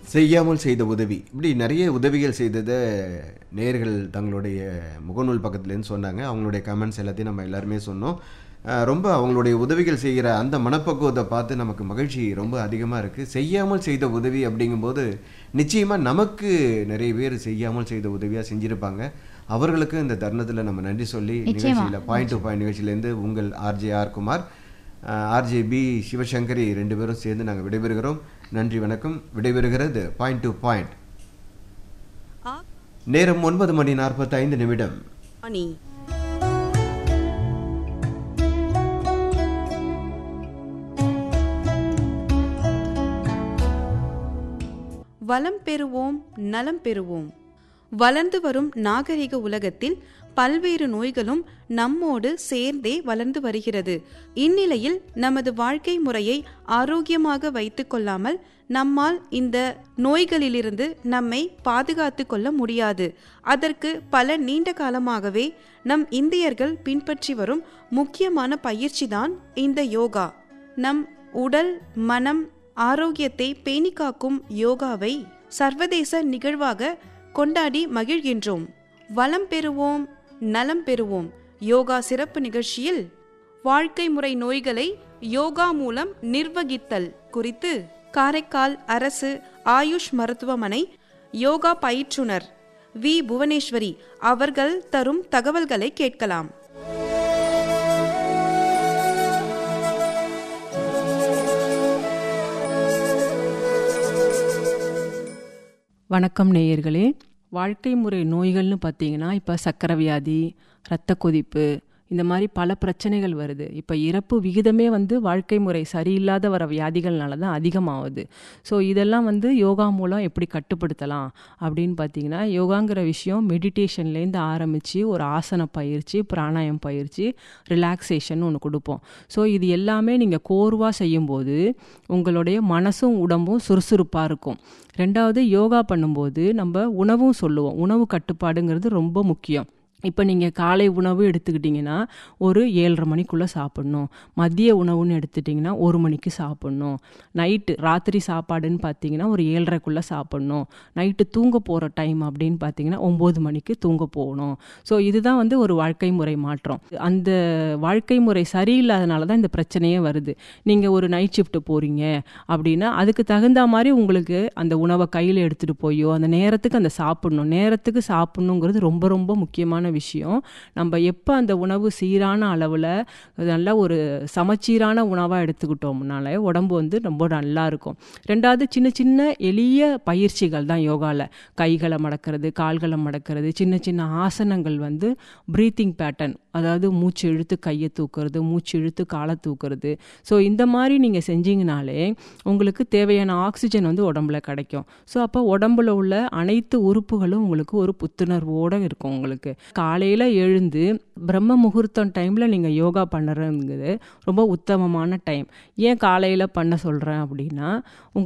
செய்யாமல் செய்த உதவி. இப்படி நிறைய உதவிகள் செய்தத நேயர்கள் தங்களுடைய முகநூல் பக்கத்துலேருந்து சொன்னாங்க. அவங்களுடைய கமெண்ட்ஸ் எல்லாத்தையும் நம்ம எல்லாருமே சொன்னோம். ரொம்ப அவங்களுடைய உதவிகள் செய்கிற அந்த மனப்பக்குவத்தை பார்த்து நமக்கு மகிழ்ச்சி ரொம்ப அதிகமாக இருக்குது. செய்யாமல் செய்த உதவி அப்படிங்கும்போது நிச்சயமாக நமக்கு நிறைய பேர் செய்யாமல் செய்த உதவியாக செஞ்சுருப்பாங்க. அவர்களுக்கு இந்த தருணத்தில் நம்ம நன்றி சொல்லி நிகழ்ச்சியில் பாயிண்ட் டு பாயிண்ட் நிகழ்ச்சியிலேருந்து உங்கள் RJ R Kumar, RJ B Sivasankari 2 பேரும் சேர்ந்து நாங்கள் விடைபெறுகிறோம். நன்றி, வணக்கம். விடைபெறுகிறது பாயிண்ட் டு பாயிண்ட். நேரம் 9:45. வளம் பெறுவோம், நலம் பெறுவோம். வளர்ந்து வரும் நாகரிக உலகத்தில் பல்வேறு நோய்களும் நம்மோடு சேர்ந்தே வளர்ந்து வருகிறது. இந்நிலையில் நமது வாழ்க்கை முறையை ஆரோக்கியமாக வைத்துக் கொள்ளாமல் நம்மால் இந்த நோய்களிலிருந்து நம்மை பாதுகாத்து கொள்ள முடியாது. அதற்கு பல நீண்ட காலமாகவே நம் இந்தியர்கள் பின்பற்றி வரும் முக்கியமான பயிற்சிதான் இந்த யோகா. நம் உடல் மனம் ஆரோக்கியத்தை பேணி காக்கும் யோகாவை சர்வதேச நிகழ்வாக கொண்டாடி மகிழ்கின்றோம். வளம் பெறுவோம், நலம் பெறுவோம் யோகா சிறப்பு நிகழ்ச்சியில் வாழ்க்கை முறை நோய்களை யோகா மூலம் நிர்வகித்தல் குறித்து காரைக்கால் அரசு ஆயுஷ் மருத்துவமனை யோகா பயிற்றுனர் வி. புவனேஸ்வரி அவர்கள் தரும் தகவல்களை கேட்கலாம். வணக்கம் நேயர்களே. வாழ்க்கை முறை நோய்கள்னு பார்த்தீங்கன்னா இப்போ சர்க்கரை வியாதி, இரத்த கொதிப்பு, இந்த மாதிரி பல பிரச்சனைகள் வருது. இப்போ இறப்பு விகிதமே வாழ்க்கை முறை சரியில்லாத வர வியாதிகள்னால தான் அதிகமாகுது. ஸோ இதெல்லாம் யோகா மூலம் எப்படி கட்டுப்படுத்தலாம் அப்படின்னு பார்த்தீங்கன்னா, யோகாங்கிற விஷயம் மெடிடேஷன்லேருந்து ஆரம்பித்து ஒரு ஆசன பயிற்சி, பிராணாயம் பயிற்சி, ரிலாக்ஸேஷன் ஒன்று கொடுப்போம். ஸோ இது எல்லாமே நீங்கள் கோர்வாக செய்யும்போது உங்களுடைய மனசும் உடம்பும் சுறுசுறுப்பாக இருக்கும். 2வது, யோகா பண்ணும்போது நம்ம உணவும் சொல்லுவோம். உணவு கட்டுப்பாடுங்கிறது ரொம்ப முக்கியம். இப்போ நீங்கள் காலை உணவு எடுத்துக்கிட்டிங்கன்னா ஒரு 7:30 மணிக்குள்ளே சாப்பிட்ணும். மதிய உணவுன்னு எடுத்துட்டிங்கன்னா 1 மணிக்கு சாப்பிட்ணும். நைட்டு ராத்திரி சாப்பாடுன்னு பார்த்தீங்கன்னா ஒரு 7:30க்குள்ளே சாப்பிட்ணும். நைட்டு தூங்க போகிற டைம் அப்படின்னு பார்த்தீங்கன்னா 9 மணிக்கு தூங்க போகணும். ஸோ இதுதான் ஒரு வாழ்க்கை முறை மாற்றம். அந்த வாழ்க்கை முறை சரியில்லாதனால தான் இந்த பிரச்சனையே வருது. நீங்கள் ஒரு நைட் ஷிஃப்ட் போகிறீங்க அப்படின்னா அதுக்கு தகுந்த மாதிரி உங்களுக்கு அந்த உணவை கையில் எடுத்துகிட்டு போயோ அந்த நேரத்துக்கு அந்த நேரத்துக்கு சாப்பிட்ணுங்கிறது ரொம்ப ரொம்ப முக்கியமான விஷயம். நம்ம எப்போ அந்த உணவு சீரான அளவில் நல்ல ஒரு சமச்சீரான உணவாக எடுத்துக்கிட்டோம்னாலே உடம்பு ரொம்ப நல்லா இருக்கும். 2வது, சின்ன சின்ன எளிய பயிற்சிகள் தான் யோகாவில். கைகளை மடக்கிறது, கால்களை மடக்கிறது, சின்ன சின்ன ஆசனங்கள் ப்ரீத்திங் பேட்டர்ன், அதாவது மூச்சு இழுத்து கையை தூக்குறது, மூச்சு இழுத்து காலை தூக்குறது. ஸோ இந்த மாதிரி நீங்கள் செஞ்சீங்கனாலே உங்களுக்கு தேவையான ஆக்சிஜன் உடம்புல கிடைக்கும். ஸோ அப்போ உடம்புல உள்ள அனைத்து உறுப்புகளும் உங்களுக்கு ஒரு புத்துணர்வோடு இருக்கும். உங்களுக்கு காலையில் எழுந்து பிரம்ம முகூர்த்தம் டைமில் நீங்கள் யோகா பண்ணுறதுங்கிறது ரொம்ப உத்தமமான டைம். ஏன் காலையில் பண்ண சொல்கிறேன் அப்படின்னா,